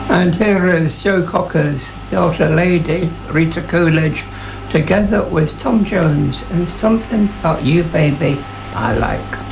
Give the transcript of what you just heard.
And here is Joe Cocker's daughter Lady, Rita Coolidge, together with Tom Jones and Something About You Baby I Like.